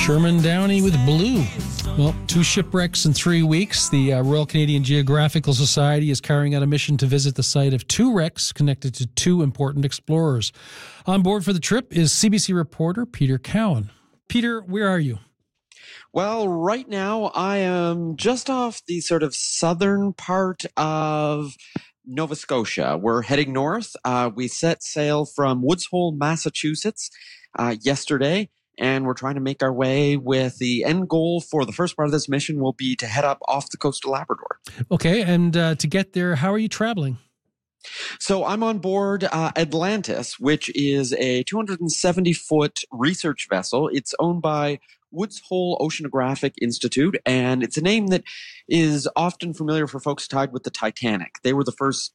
Sherman Downey with Blue. Well, 2 shipwrecks in 3 weeks. The Royal Canadian Geographical Society is carrying out a mission to visit the site of 2 wrecks connected to 2 important explorers. On board for the trip is CBC reporter Peter Cowan. Peter, where are you? Well, right now I am just off the sort of southern part of Nova Scotia. We're heading north. We set sail from Woods Hole, Massachusetts yesterday, and we're trying to make our way with the end goal for the first part of this mission will be to head up off the coast of Labrador. Okay, and to get there, how are you traveling? So I'm on board Atlantis, which is a 270-foot research vessel. It's owned by Woods Hole Oceanographic Institute, and it's a name that is often familiar for folks tied with the Titanic. They were the first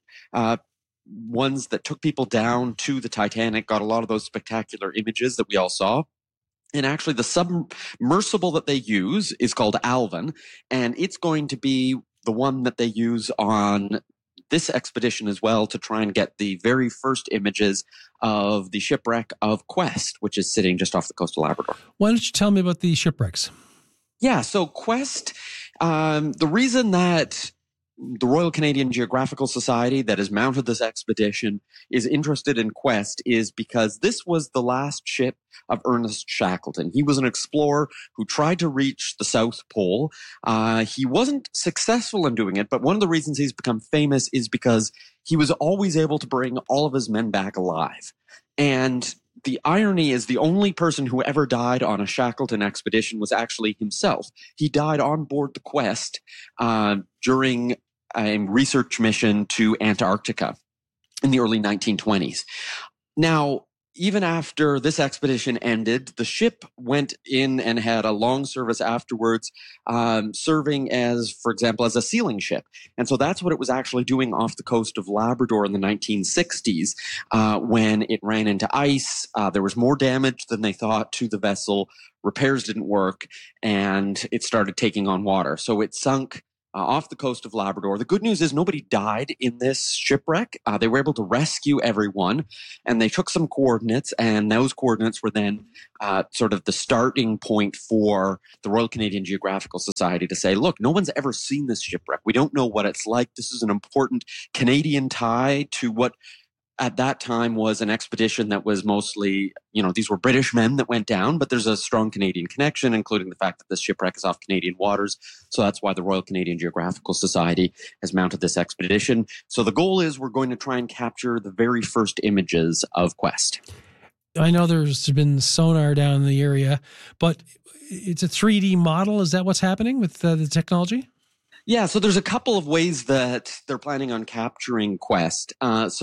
ones that took people down to the Titanic, got a lot of those spectacular images that we all saw. And actually, the submersible that they use is called Alvin, and it's going to be the one that they use on this expedition as well to try and get the very first images of the shipwreck of Quest, which is sitting just off the coast of Labrador. Why don't you tell me about the shipwrecks? Yeah, so Quest, the reason that the Royal Canadian Geographical Society that has mounted this expedition is interested in Quest is because this was the last ship of Ernest Shackleton. He was an explorer who tried to reach the South Pole. He wasn't successful in doing it, but one of the reasons he's become famous is because he was always able to bring all of his men back alive. And the irony is the only person who ever died on a Shackleton expedition was actually himself. He died on board the Quest during a research mission to Antarctica in the early 1920s. Now, even after this expedition ended, the ship went in and had a long service afterwards, serving as, for example, as a sealing ship. And so that's what it was actually doing off the coast of Labrador in the 1960s when it ran into ice. There was more damage than they thought to the vessel. Repairs didn't work, and it started taking on water. So it sunk off the coast of Labrador. The good news is nobody died in this shipwreck. They were able to rescue everyone, and they took some coordinates, and those coordinates were then sort of the starting point for the Royal Canadian Geographical Society to say, look, no one's ever seen this shipwreck. We don't know what it's like. This is an important Canadian tie to what at that time was an expedition that was mostly, these were British men that went down, but there's a strong Canadian connection, including the fact that this shipwreck is off Canadian waters. So that's why the Royal Canadian Geographical Society has mounted this expedition. So the goal is we're going to try and capture the very first images of Quest. I know there's been sonar down in the area, but it's a 3D model. Is that what's happening with the technology? Yeah, so there's a couple of ways that they're planning on capturing Quest.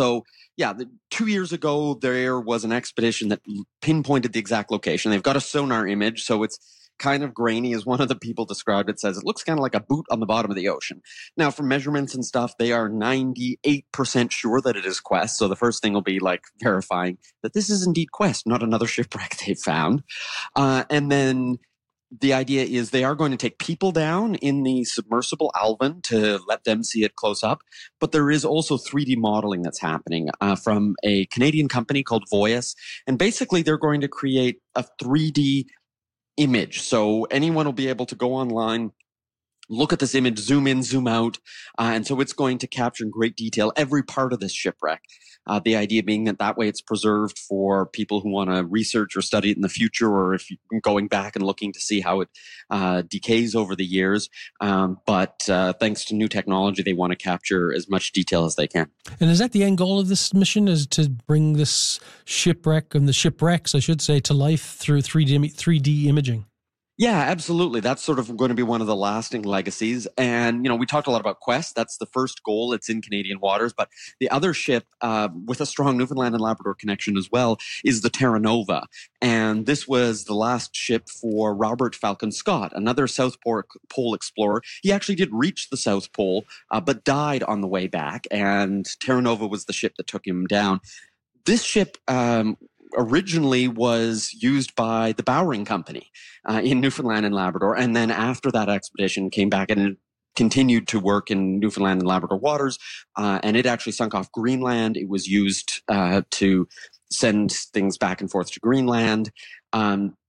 2 years ago, there was an expedition that pinpointed the exact location. They've got a sonar image, so it's kind of grainy, as one of the people described it, says it looks kind of like a boot on the bottom of the ocean. Now, from measurements and stuff, they are 98% sure that it is Quest. So the first thing will be like verifying that this is indeed Quest, not another shipwreck they found. And then the idea is they are going to take people down in the submersible Alvin to let them see it close up. But there is also 3D modeling that's happening from a Canadian company called Voyas. And basically, they're going to create a 3D image. So anyone will be able to go online, look at this image, zoom in, zoom out. And so it's going to capture in great detail every part of this shipwreck. The idea being that way it's preserved for people who want to research or study it in the future, or if you're going back and looking to see how it decays over the years. But thanks to new technology, they want to capture as much detail as they can. And is that the end goal of this mission, is to bring this shipwreck and the shipwrecks, I should say, to life through 3D imaging? Yeah, absolutely. That's sort of going to be one of the lasting legacies. And, we talked a lot about Quest. That's the first goal. It's in Canadian waters. But the other ship with a strong Newfoundland and Labrador connection as well is the Terra Nova. And this was the last ship for Robert Falcon Scott, another South Pole explorer. He actually did reach the South Pole, but died on the way back. And Terra Nova was the ship that took him down. This ship originally was used by the Bowring Company in Newfoundland and Labrador. And then after that expedition came back and continued to work in Newfoundland and Labrador waters. And it actually sunk off Greenland. It was used to send things back and forth to Greenland.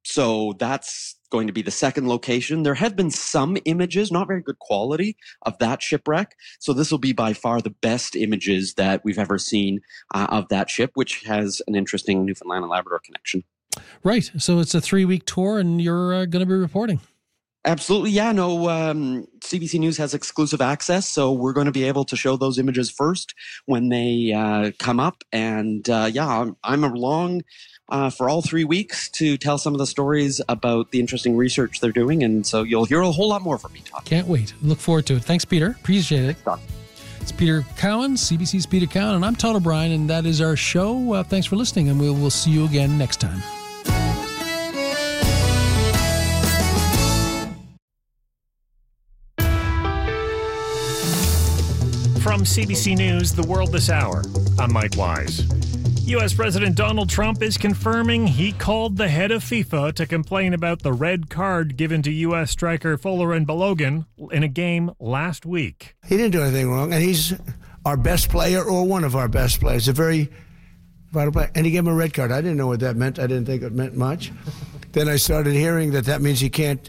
So that's going to be the second location. There have been some images, not very good quality, of that shipwreck. So this will be by far the best images that we've ever seen of that ship, which has an interesting Newfoundland and Labrador connection. Right. So it's a 3-week tour, and you're going to be reporting. Absolutely. Yeah, no, CBC News has exclusive access, so we're going to be able to show those images first when they come up. And I'm along for all 3 weeks to tell some of the stories about the interesting research they're doing. And so you'll hear a whole lot more from me, Todd. Can't wait. Look forward to it. Thanks, Peter. Appreciate it. Thanks, It's Peter Cowan, CBC's Peter Cowan, and I'm Todd O'Brien, and that is our show. Thanks for listening, and we'll see you again next time. From CBC News, The World This Hour, I'm Mike Wise. U.S. President Donald Trump is confirming he called the head of FIFA to complain about the red card given to U.S. striker Folarin Balogun in a game last week. He didn't do anything wrong, and he's our best player or one of our best players, a very vital player. And he gave him a red card. I didn't know what that meant. I didn't think it meant much. Then I started hearing that means he can't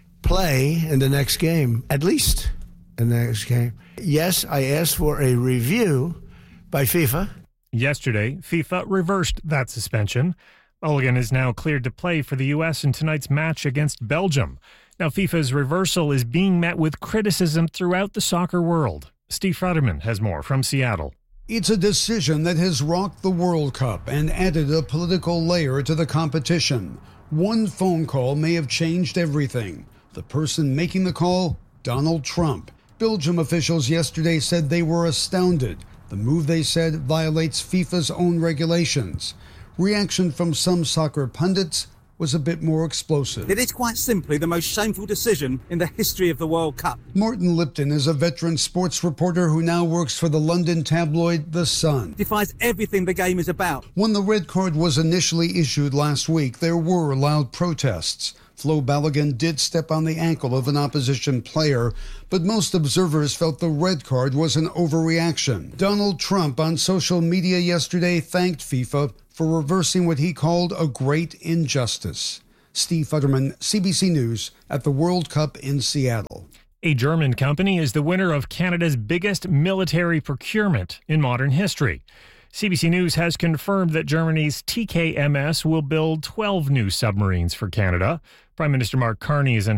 play in the next game, at least in the next game. Yes, I asked for a review by FIFA. Yesterday, FIFA reversed that suspension. Balogun is now cleared to play for the U.S. in tonight's match against Belgium. Now, FIFA's reversal is being met with criticism throughout the soccer world. Steve Futterman has more from Seattle. It's a decision that has rocked the World Cup and added a political layer to the competition. One phone call may have changed everything. The person making the call, Donald Trump. Belgium officials yesterday said they were astounded. The move, they said, violates FIFA's own regulations. Reaction from some soccer pundits was a bit more explosive. It is quite simply the most shameful decision in the history of the World Cup. Martin Lipton is a veteran sports reporter who now works for the London tabloid The Sun. Defies everything the game is about. When the red card was initially issued last week, there were loud protests. Flo Balogun did step on the ankle of an opposition player, but most observers felt the red card was an overreaction. Donald Trump on social media yesterday thanked FIFA for reversing what he called a great injustice. Steve Futterman, CBC News, at the World Cup in Seattle. A German company is the winner of Canada's biggest military procurement in modern history. CBC News has confirmed that Germany's TKMS will build 12 new submarines for Canada. Prime Minister Mark Carney is